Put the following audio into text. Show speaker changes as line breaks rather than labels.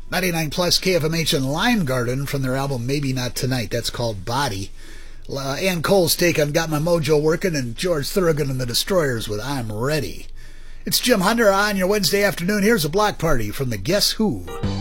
99 plus KFMH and Lime Garden from their album Maybe Not Tonight. That's called Body. Ann Cole's take on Got My Mojo Working, and George Thorogood and the Destroyers with I'm Ready. It's Jim Hunter on your Wednesday afternoon. Here's a block party from the Guess Who.